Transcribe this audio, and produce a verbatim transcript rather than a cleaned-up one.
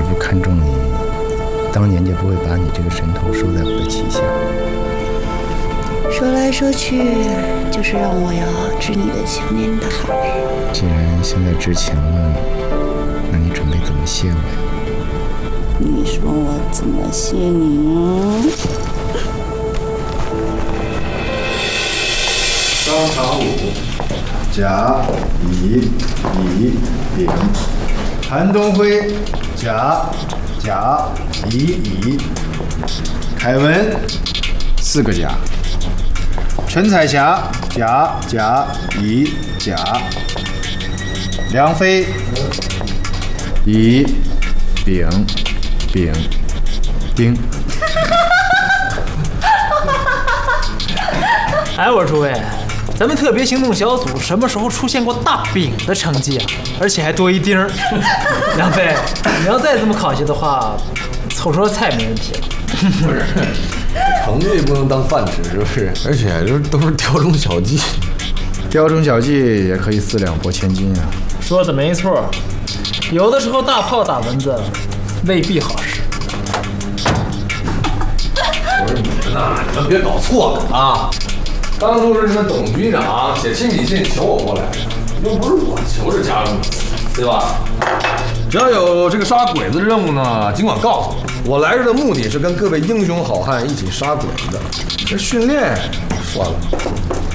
不看重你，当年就不会把你这个神头收在我的旗下。 说来说去，就是让我要知你的情念你的好。 既然现在知情了，那你准备怎么谢我？ 你说我怎么谢你呢？ 商场五，甲乙乙丙，韩东辉，甲甲乙乙，凯文，四个甲。陈彩霞，甲甲乙甲，梁飞，乙丙丙丁。 哎，我说诸位，咱们特别行动小组什么时候出现过大丙的成绩啊？而且还多一丁儿。梁飞，你要再这么考下去的话，凑桌菜没问题了。 不是，成绩不能当饭吃，是不是？而且这都是雕中小技， 雕中小技也可以四两拨千斤啊。 说的没错，有的时候大炮打蚊子未必好使。 不是你们呐，你们别搞错了啊！当初是你们董局长写亲笔信求我过来的，又不是我求着加入的，对吧？只要有这个杀鬼子的任务呢，尽管告诉我。我来这的目的是跟各位英雄好汉一起杀鬼子，这训练算了。